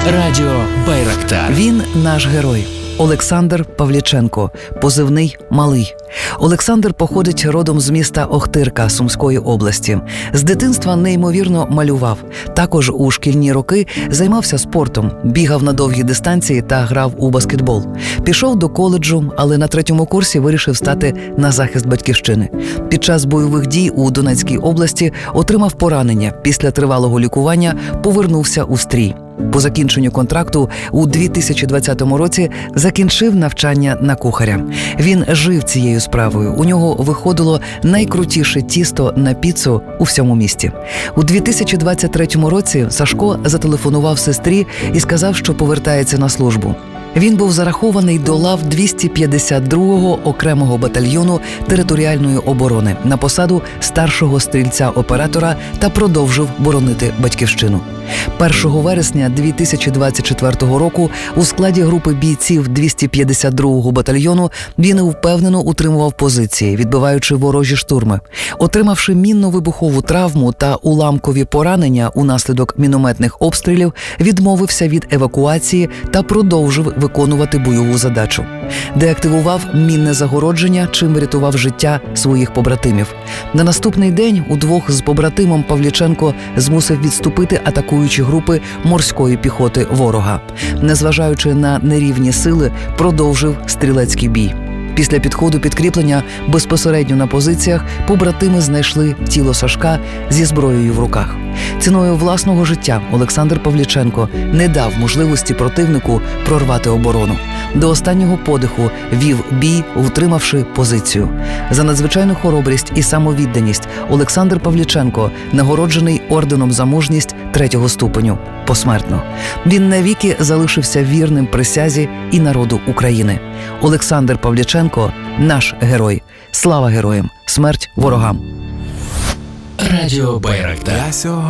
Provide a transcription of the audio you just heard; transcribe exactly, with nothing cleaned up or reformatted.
Радіо Байрактар. Він наш герой. Олександр Павліченко, позивний «Малий». Олександр походить родом з міста Охтирка Сумської області. З дитинства неймовірно малював. Також у шкільні роки займався спортом, бігав на довгі дистанції та грав у баскетбол. Пішов до коледжу, але на третьому курсі вирішив стати на захист батьківщини. Під час бойових дій у Донецькій області отримав поранення. Після тривалого лікування повернувся у стрій. По закінченню контракту у дві тисячі двадцятому році закінчив навчання на кухаря. Він жив цією справою. У нього виходило найкрутіше тісто на піцу у всьому місті. У дві тисячі двадцять третьому році Сашко зателефонував сестрі і сказав, що повертається на службу. Він був зарахований до лав двісті п'ятдесят другого окремого батальйону територіальної оборони на посаду старшого стрільця-оператора та продовжив боронити батьківщину. першого вересня дві тисячі двадцять четвертого року у складі групи бійців двісті п'ятдесят другого батальйону він впевнено утримував позиції, відбиваючи ворожі штурми. Отримавши мінно-вибухову травму та уламкові поранення унаслідок мінометних обстрілів, відмовився від евакуації та продовжив виконувати бойову задачу. Деактивував мінне загородження, чим врятував життя своїх побратимів. На наступний день удвох з побратимом Павліченко змусив відступити атакуючі групи морської піхоти ворога. Незважаючи на нерівні сили, продовжив стрілецький бій. Після підходу підкріплення безпосередньо на позиціях побратими знайшли тіло Сашка зі зброєю в руках. Ціною власного життя Олександр Павліченко не дав можливості противнику прорвати оборону. До останнього подиху вів бій, утримавши позицію. За надзвичайну хоробрість і самовідданість Олександр Павліченко нагороджений орденом за мужність третього ступеню посмертно. Він навіки залишився вірним присязі і народу України. Олександр Павліченко – наш герой. Слава героям! Смерть ворогам! Радіо Байрактар.